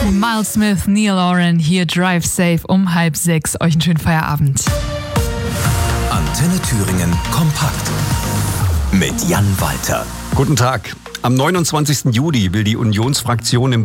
Miles Smith, Neil Oren, hier Drive Safe um 5:30. Euch einen schönen Feierabend. Antenne Thüringen kompakt mit Jan Walter. Guten Tag. Am 29. Juli will die Unionsfraktion im